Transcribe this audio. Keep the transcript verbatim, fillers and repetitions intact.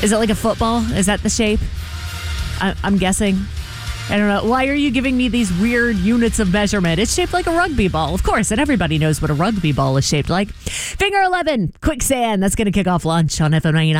Is it like a football? Is that the shape? I, I'm guessing. I don't know. Why are you giving me these weird units of measurement? It's shaped like a rugby ball, of course, and everybody knows what a rugby ball is shaped like. Finger eleven, quicksand. That's going to kick off lunch on F M ninety-nine.